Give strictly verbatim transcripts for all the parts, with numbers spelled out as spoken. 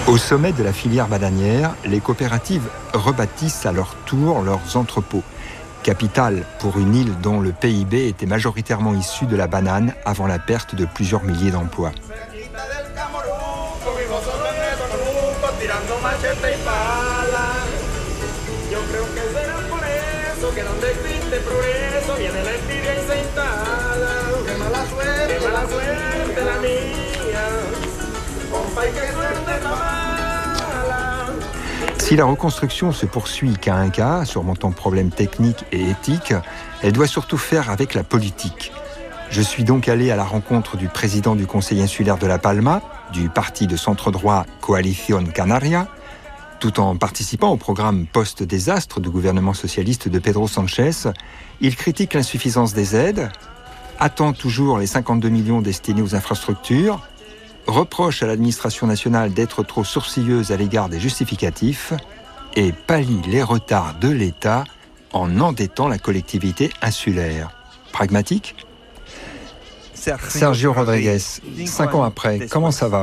Au sommet de la filière bananière, les coopératives rebâtissent à leur tour leurs entrepôts. Capitale pour une île dont le P I B était majoritairement issu de la banane avant la perte de plusieurs milliers d'emplois. Si la reconstruction se poursuit cas un cas, surmontant problèmes techniques et éthiques, elle doit surtout faire avec la politique. Je suis donc allé à la rencontre du président du Conseil insulaire de La Palma, du parti de centre-droit Coalición Canaria, tout en participant au programme post-désastre du gouvernement socialiste de Pedro Sánchez. Il critique l'insuffisance des aides, attend toujours les cinquante-deux millions destinés aux infrastructures, reproche à l'administration nationale d'être trop sourcilleuse à l'égard des justificatifs et pallie les retards de l'État en endettant la collectivité insulaire. Pragmatique ? Sergio Rodriguez, cinq ans après, comment ça va ?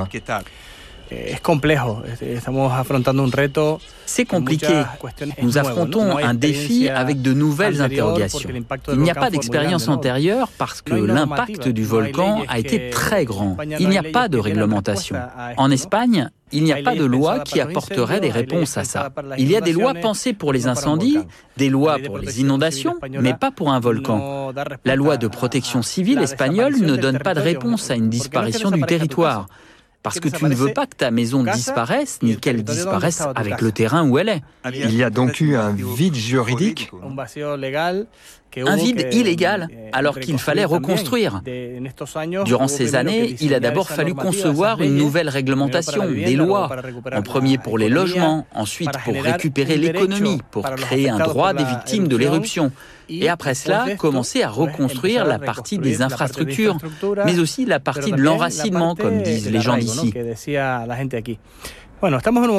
C'est compliqué. Nous affrontons un défi avec de nouvelles interrogations. Il n'y a pas d'expérience antérieure parce que l'impact du volcan a été très grand. Il n'y a pas de réglementation. En Espagne, il n'y a pas de loi qui apporterait des réponses à ça. Il y a des lois pensées pour les incendies, des lois pour les inondations, mais pas pour un volcan. La loi de protection civile espagnole ne donne pas de réponse à une disparition du territoire. Parce que tu ne veux pas que ta maison disparaisse, ni qu'elle disparaisse avec le terrain où elle est. Il y a donc eu un vide juridique ? Un vide illégal, alors qu'il fallait reconstruire. Durant ces années, il a d'abord fallu concevoir une nouvelle réglementation, des lois, en premier pour les logements, ensuite pour récupérer l'économie, pour créer un droit des victimes de l'éruption. Et après cela, commencer à reconstruire la partie des infrastructures, mais aussi la partie de l'enracinement, comme disent les gens d'ici. Bon,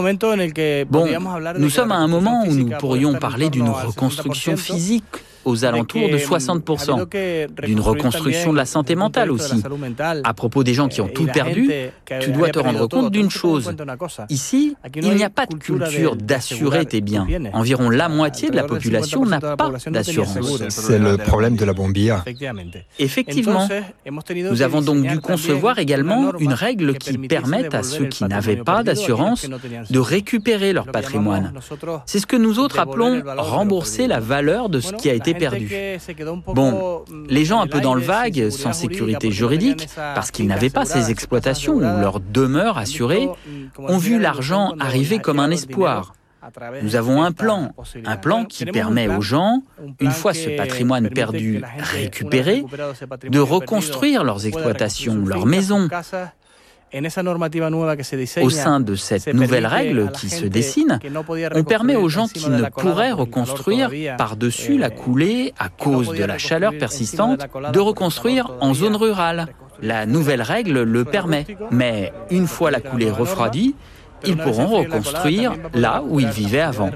nous sommes à un moment où nous pourrions parler d'une reconstruction physique aux alentours de soixante pour cent, d'une reconstruction de la santé mentale aussi. À propos des gens qui ont tout perdu, tu dois te rendre compte d'une chose. Ici, il n'y a pas de culture d'assurer tes biens. Environ la moitié de la population n'a pas d'assurance. C'est le problème de la bombilla. Effectivement. Nous avons donc dû concevoir également une règle qui permette à ceux qui n'avaient pas d'assurance de récupérer leur patrimoine. C'est ce que nous autres appelons rembourser la valeur de ce qui a été perdu. Bon, les gens un peu dans le vague, sans sécurité juridique, parce qu'ils n'avaient pas ces exploitations ou leur demeure assurée, ont vu l'argent arriver comme un espoir. Nous avons un plan, un plan qui permet aux gens, une fois ce patrimoine perdu récupéré, de reconstruire leurs exploitations, leurs maisons. Au sein de cette nouvelle règle qui se dessine, on permet aux gens qui ne pourraient reconstruire par-dessus la coulée à cause de la chaleur persistante de reconstruire en zone rurale. La nouvelle règle le permet, mais une fois la coulée refroidie, ils pourront reconstruire là où ils vivaient avant.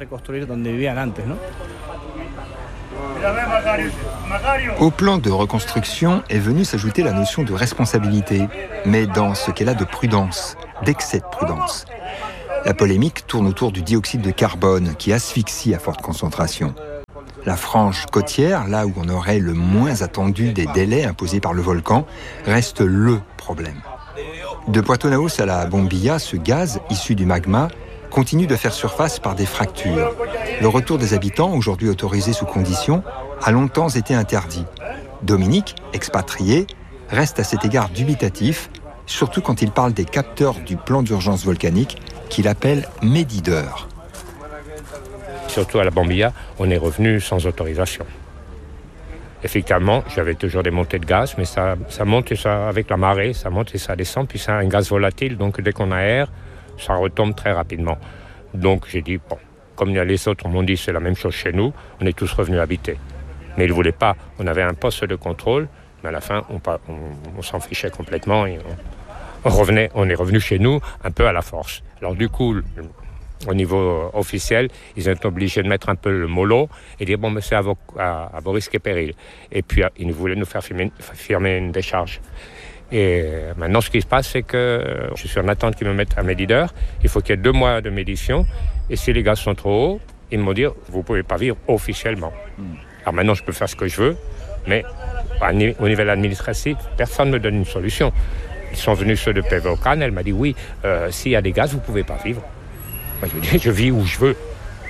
Au plan de reconstruction est venue s'ajouter la notion de responsabilité, mais dans ce qu'elle a de prudence, d'excès de prudence. La polémique tourne autour du dioxyde de carbone qui asphyxie à forte concentration. La frange côtière, là où on aurait le moins attendu des délais imposés par le volcan, reste le problème. De Puerto Naos à la Bombilla, ce gaz issu du magma continue de faire surface par des fractures. Le retour des habitants, aujourd'hui autorisé sous conditions, a longtemps été interdit. Dominique, expatrié, reste à cet égard dubitatif, surtout quand il parle des capteurs du plan d'urgence volcanique qu'il appelle médideurs. Surtout à la Bombilla, on est revenu sans autorisation. Effectivement, j'avais toujours des montées de gaz, mais ça, ça monte et ça, avec la marée, ça monte et ça descend, puis c'est un gaz volatile, donc dès qu'on aère, ça retombe très rapidement. Donc j'ai dit, bon, comme les autres m'ont dit c'est la même chose chez nous, on est tous revenus habiter. Mais ils ne voulaient pas. On avait un poste de contrôle, mais à la fin, on, on, on s'en fichait complètement. Et on, on, revenait, on est revenu chez nous un peu à la force. Alors du coup, au niveau officiel, ils ont été obligés de mettre un peu le mollo et dire, bon, mais c'est à vos, à, à vos risques et périls. Et puis, ils voulaient nous faire firmer, firmer une décharge. Et maintenant, ce qui se passe, c'est que je suis en attente qu'ils me mettent un médideur. Il faut qu'il y ait deux mois de médition. Et si les gaz sont trop hauts, ils m'ont dit, vous ne pouvez pas vivre officiellement. Mm. Alors maintenant, je peux faire ce que je veux, mais au niveau administratif, personne ne me donne une solution. Ils sont venus ceux de Pevocan, elle m'a dit, oui, euh, s'il y a des gaz, vous ne pouvez pas vivre. Moi, je dis, je vis où je veux.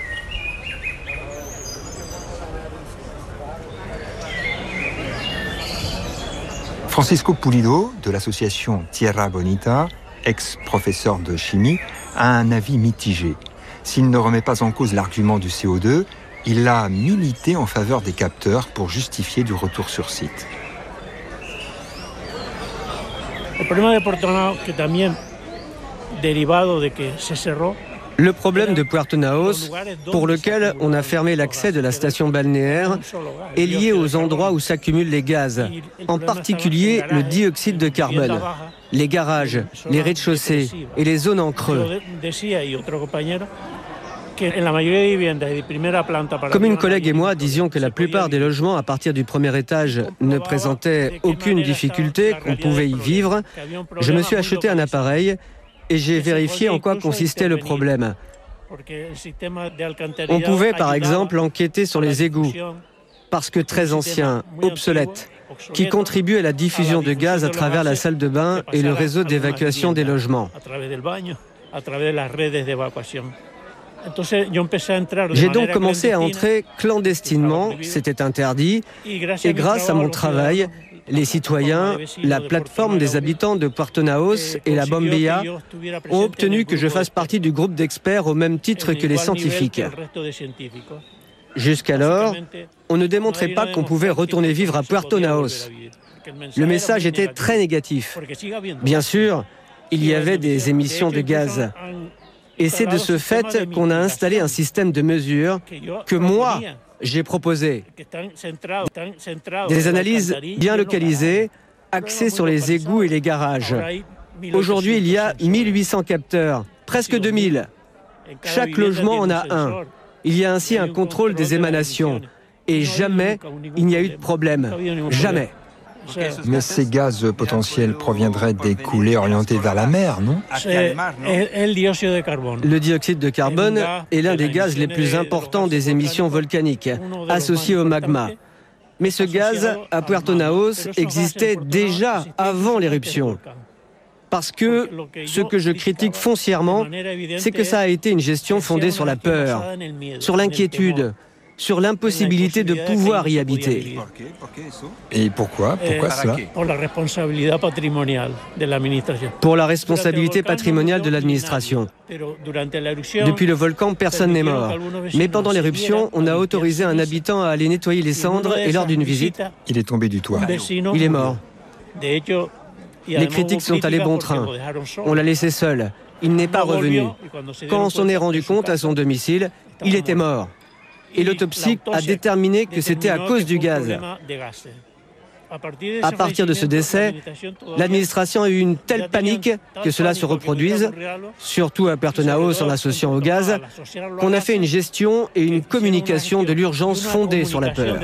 Francisco Pulido, de l'association Tierra Bonita, ex-professeur de chimie, a un avis mitigé. S'il ne remet pas en cause l'argument du C O deux, il a milité en faveur des capteurs pour justifier du retour sur site. Le problème de Puerto Naos, qui también derivado de que se cerró. Le problème de Puerto Naos, pour lequel on a fermé l'accès de la station balnéaire, est lié aux endroits où s'accumulent les gaz, en particulier le dioxyde de carbone, les garages, les rez-de-chaussée et les zones en creux. Comme une collègue et moi disions que la plupart des logements à partir du premier étage ne présentaient aucune difficulté, qu'on pouvait y vivre, je me suis acheté un appareil et j'ai vérifié en quoi consistait le problème. On pouvait par exemple enquêter sur les égouts, parce que très anciens, obsolètes, qui contribuent à la diffusion de gaz à travers la salle de bain et le réseau d'évacuation des logements. J'ai donc commencé à entrer clandestinement, c'était interdit, et grâce à mon travail, les citoyens, la plateforme des habitants de Puerto Naos et la Bombilla ont obtenu que je fasse partie du groupe d'experts au même titre que les scientifiques. Jusqu'alors, on ne démontrait pas qu'on pouvait retourner vivre à Puerto Naos. Le message était très négatif. Bien sûr, il y avait des émissions de gaz. Et c'est de ce fait qu'on a installé un système de mesure que moi, j'ai proposé. Des analyses bien localisées, axées sur les égouts et les garages. Aujourd'hui, il y a mille huit cents capteurs, presque deux mille. Chaque logement en a un. Il y a ainsi un contrôle des émanations. Et jamais il n'y a eu de problème. Jamais. Mais ces gaz potentiels proviendraient des coulées orientées vers la mer, non ? Le dioxyde de carbone est l'un des gaz les plus importants des émissions volcaniques, associé au magma. Mais ce gaz, à Puerto Naos, existait déjà avant l'éruption. Parce que ce que je critique foncièrement, c'est que ça a été une gestion fondée sur la peur, sur l'inquiétude, sur l'impossibilité de pouvoir y habiter. Et pourquoi ? Pourquoi cela ? Pour la responsabilité patrimoniale de l'administration. Depuis le volcan, personne n'est mort. Mais pendant l'éruption, on a autorisé un habitant à aller nettoyer les cendres et lors d'une visite, il est tombé du toit. Il est mort. Les critiques sont allées bon train. On l'a laissé seul. Il n'est pas revenu. Quand on s'en est rendu compte à son domicile, il était mort. Et l'autopsie a déterminé que c'était à cause du gaz. À partir de ce décès, l'administration a eu une telle panique que cela se reproduise, surtout à Puerto Naos en l'associant au gaz, qu'on a fait une gestion et une communication de l'urgence fondée sur la peur.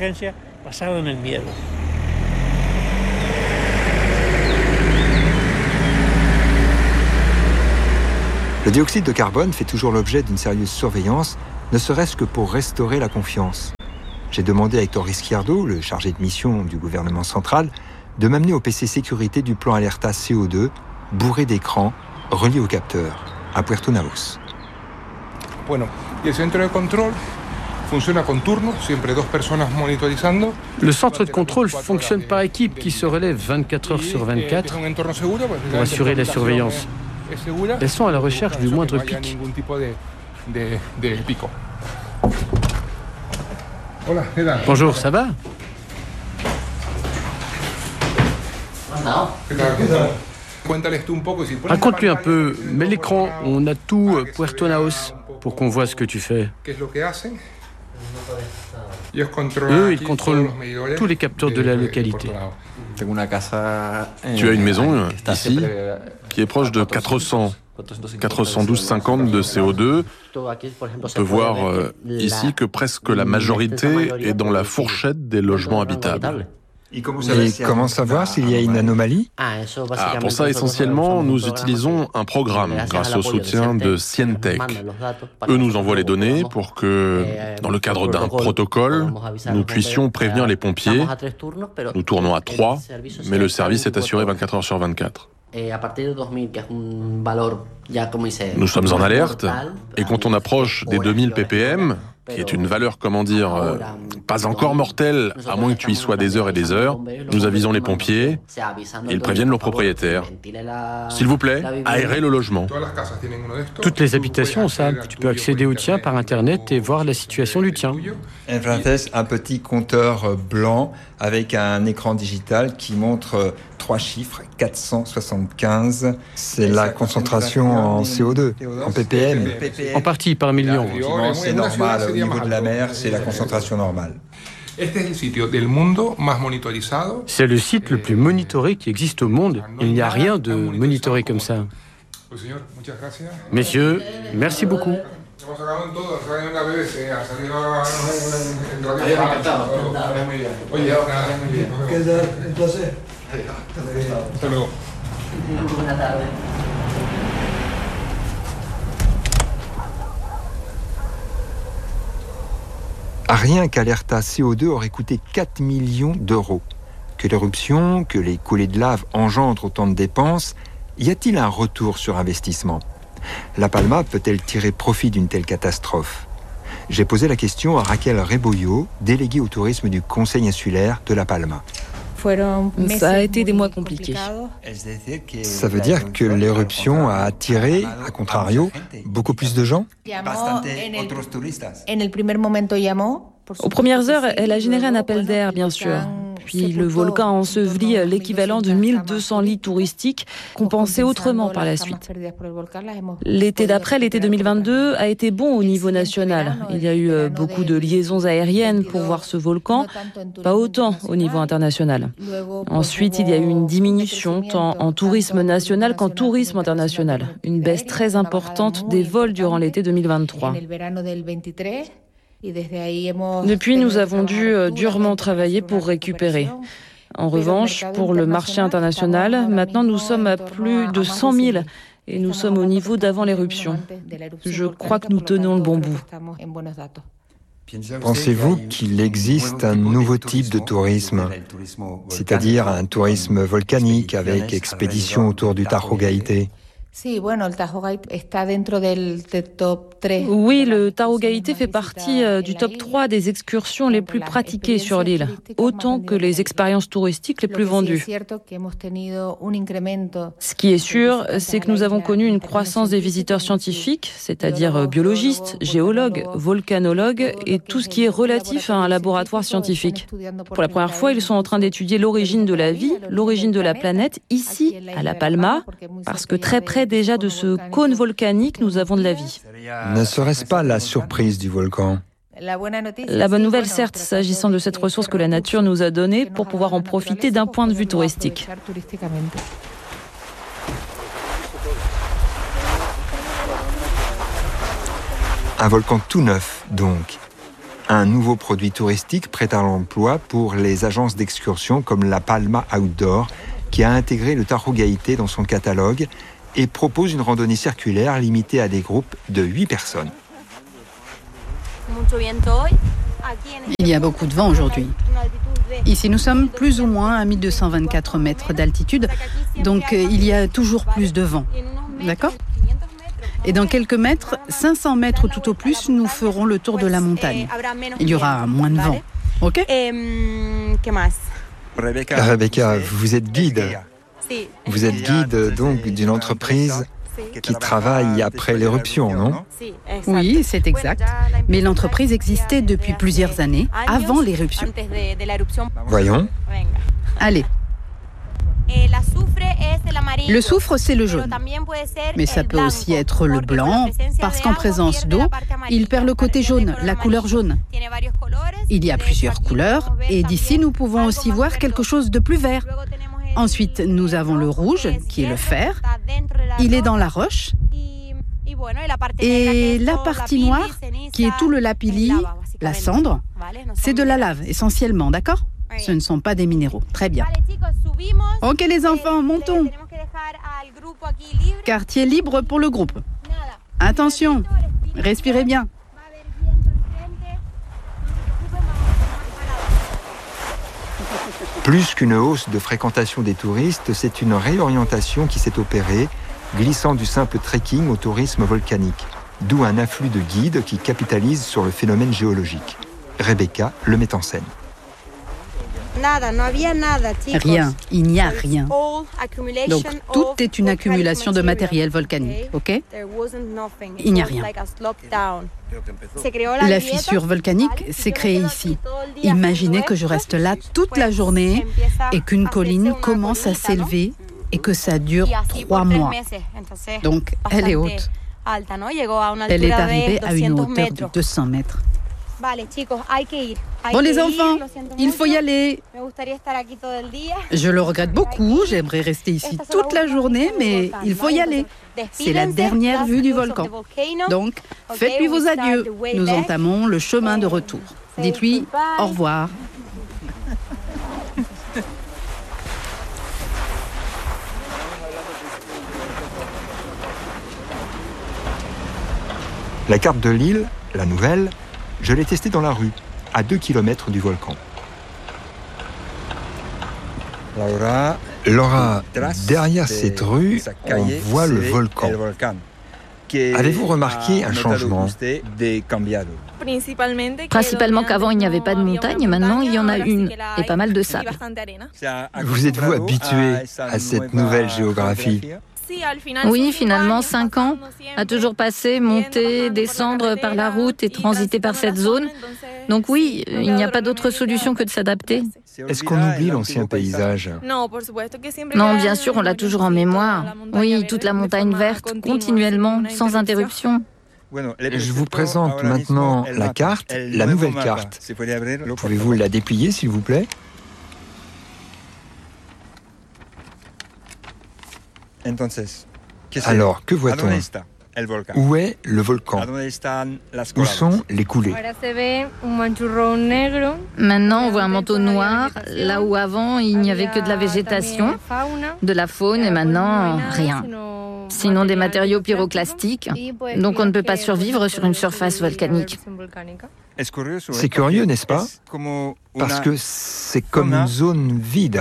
Le dioxyde de carbone fait toujours l'objet d'une sérieuse surveillance, ne serait-ce que pour restaurer la confiance. J'ai demandé à Héctor Izquierdo, le chargé de mission du gouvernement central, de m'amener au P C sécurité du plan Alerta C O deux, bourré d'écrans, relié au capteur, à Puerto Naos. Bueno, y el centro de control funciona con turno, siempre dos personas monitorizando. Le centre de contrôle fonctionne par équipe qui se relève vingt-quatre heures sur vingt-quatre pour assurer la surveillance. Elles sont à la recherche du moindre pic. Bonjour, ça va ? Raconte-lui un peu, mets l'écran, on a tout Puerto Naos pour qu'on voit ce que tu fais. Eux, ils contrôlent tous les capteurs de la localité. Tu as une maison ici qui est proche de quatre cents, quatre cent douze virgule cinquante de C O deux. On peut voir euh, ici que presque la majorité est dans la fourchette des logements habitables. Et comment savoir s'il y a une anomalie? Ah, pour ça, essentiellement, nous utilisons un programme grâce au soutien de Cientech. Eux nous envoient les données pour que, dans le cadre d'un protocole, nous puissions prévenir les pompiers. Nous tournons à trois, mais le service est assuré vingt-quatre heures sur vingt-quatre. Nous sommes en alerte, et quand on approche des deux mille ppm, qui est une valeur, comment dire, euh, pas encore mortelle, à moins que tu y sois des heures et des heures, nous avisons les pompiers, et ils préviennent leurs propriétaires. S'il vous plaît, aérez le logement. Toutes les habitations ont ça. Tu peux accéder au tien par Internet et voir la situation du tien. Un petit compteur blanc avec un écran digital qui montre trois chiffres, quatre cent soixante-quinze. C'est la concentration en C O deux, en ppm. En partie par million. C'est normal, au niveau de la mer, c'est la concentration normale. C'est le site le plus monitoré qui existe au monde. Il n'y a rien de monitoré comme ça. Messieurs, merci beaucoup. Rien qu'Alerta C O deux aurait coûté quatre millions d'euros. Que l'éruption, que les coulées de lave engendrent autant de dépenses, y a-t-il un retour sur investissement? La Palma peut-elle tirer profit d'une telle catastrophe? J'ai posé la question à Raquel Rebollo, déléguée au tourisme du Conseil insulaire de La Palma. Ça a été des mois compliqués. Ça veut dire que l'éruption a attiré, à contrario, beaucoup plus de gens? Aux premières heures, elle a généré un appel d'air, bien sûr. Puis le volcan a enseveli l'équivalent de mille deux cents lits touristiques, compensés autrement par la suite. L'été d'après, l'été deux mille vingt-deux, a été bon au niveau national. Il y a eu beaucoup de liaisons aériennes pour voir ce volcan, pas autant au niveau international. Ensuite, il y a eu une diminution tant en tourisme national qu'en tourisme international. Une baisse très importante des vols durant l'été deux mille vingt-trois. Depuis, nous avons dû durement travailler pour récupérer. En revanche, pour le marché international, maintenant nous sommes à plus de cent mille et nous sommes au niveau d'avant l'éruption. Je crois que nous tenons le bon bout. Pensez-vous qu'il existe un nouveau type de tourisme, c'est-à-dire un tourisme volcanique avec expédition autour du Tajo Gaité? Oui, le Tajo Gaité fait partie euh, du top trois des excursions les plus pratiquées sur l'île, autant que les expériences touristiques les plus vendues. Ce qui est sûr, c'est que nous avons connu une croissance des visiteurs scientifiques, c'est-à-dire biologistes, géologues, volcanologues et tout ce qui est relatif à un laboratoire scientifique. Pour la première fois, ils sont en train d'étudier l'origine de la vie, l'origine de la planète, ici, à La Palma, parce que très près déjà de ce cône volcanique, nous avons de la vie. Ne serait-ce pas la surprise du volcan? La bonne nouvelle, certes, s'agissant de cette ressource que la nature nous a donnée pour pouvoir en profiter d'un point de vue touristique. Un volcan tout neuf, donc. Un nouveau produit touristique prêt à l'emploi pour les agences d'excursion comme la Palma Outdoor, qui a intégré le Tajo Gaité dans son catalogue et propose une randonnée circulaire limitée à des groupes de huit personnes. Il y a beaucoup de vent aujourd'hui. Ici, nous sommes plus ou moins à mille deux cent vingt-quatre mètres d'altitude, donc il y a toujours plus de vent. D'accord ? Et dans quelques mètres, cinq cents mètres tout au plus, nous ferons le tour de la montagne. Il y aura moins de vent. OK ? Rebecca, vous êtes guide. Vous êtes guide donc d'une entreprise qui travaille après l'éruption, non? Oui, c'est exact. Mais l'entreprise existait depuis plusieurs années, avant l'éruption. Voyons. Allez. Le soufre, c'est le jaune. Mais ça peut aussi être le blanc, parce qu'en présence d'eau, il perd le côté jaune, la couleur jaune. Il y a plusieurs couleurs, et d'ici, nous pouvons aussi voir quelque chose de plus vert. Ensuite, nous avons le rouge, qui est le fer. Il est dans la roche. Et la partie noire, qui est tout le lapilli, la cendre, c'est de la lave, essentiellement, d'accord ? Ce ne sont pas des minéraux. Très bien. Ok les enfants, montons. Quartier libre pour le groupe. Attention, respirez bien. Plus qu'une hausse de fréquentation des touristes, c'est une réorientation qui s'est opérée, glissant du simple trekking au tourisme volcanique. D'où un afflux de guides qui capitalisent sur le phénomène géologique. Rebecca le met en scène. Rien, il n'y a rien. Donc tout est une accumulation de matériel volcanique, ok? Il n'y a rien. La fissure volcanique s'est créée ici. Imaginez que je reste là toute la journée et qu'une colline commence à s'élever et que ça dure trois mois. Donc elle est haute. Elle est arrivée à une hauteur de deux cents mètres. Bon les enfants, il faut y aller. Je le regrette beaucoup, j'aimerais rester ici toute la journée, mais il faut y aller. C'est la dernière vue du volcan. Donc, faites-lui vos adieux. Nous entamons le chemin de retour. Dites-lui au revoir. La carte de l'île, la nouvelle, je l'ai testée dans la rue, à deux kilomètres du volcan. Laura, Laura, derrière cette rue, on voit le volcan. Avez-vous remarqué un changement? Principalement qu'avant il n'y avait pas de montagne et maintenant il y en a une, et pas mal de sable. Vous êtes-vous habitué à cette nouvelle géographie? Oui, finalement, cinq ans, à toujours passer, monter, descendre par la route et transiter par cette zone. Donc oui, il n'y a pas d'autre solution que de s'adapter. Est-ce qu'on oublie l'ancien paysage? Non, bien sûr, on l'a toujours en mémoire. Oui, toute la montagne verte, continuellement, sans interruption. Je vous présente maintenant la carte, la nouvelle carte. Pouvez-vous la déplier, s'il vous plaît? Alors, que voit-on? Où est le volcan? Où sont les coulées? Maintenant, on voit un manteau noir, là où avant, il n'y avait que de la végétation, de la faune, et maintenant, rien. Sinon des matériaux pyroclastiques, donc on ne peut pas survivre sur une surface volcanique. C'est curieux, n'est-ce pas? Parce que c'est comme une zone vide.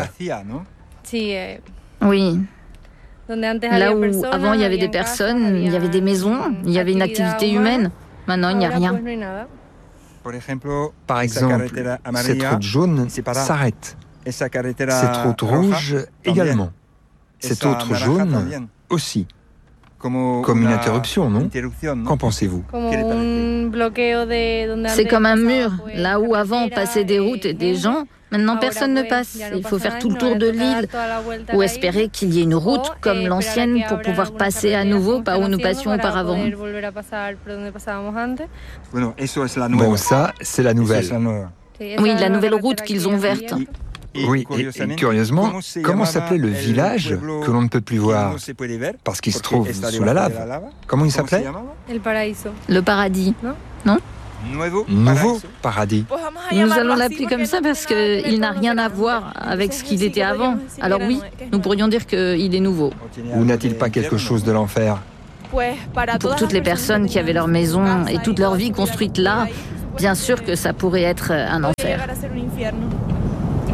Oui. Là où avant il y avait des personnes, il y avait des maisons, il y avait une activité humaine. Maintenant il n'y a rien. Par exemple, cette route jaune s'arrête. Cette route rouge également. Cette autre jaune aussi. Comme une interruption, non? Qu'en pensez-vous? C'est comme un mur. Là où avant passaient des routes et des gens, maintenant personne ne passe. Il faut faire tout le tour de l'île ou espérer qu'il y ait une route comme l'ancienne pour pouvoir passer à nouveau par où nous passions auparavant. Bon, ça, c'est la nouvelle. Oui, la nouvelle route qu'ils ont verte. Oui, et, et curieusement, comment s'appelait le village que l'on ne peut plus voir? Parce qu'il se trouve sous la lave. Comment il s'appelait? Le paradis, non? Nouveau paradis. Nous allons l'appeler comme ça parce qu'il n'a rien à voir avec ce qu'il était avant. Alors oui, nous pourrions dire qu'il est nouveau. Ou n'a-t-il pas quelque chose de l'enfer? Pour toutes les personnes qui avaient leur maison et toute leur vie construite là, bien sûr que ça pourrait être un enfer.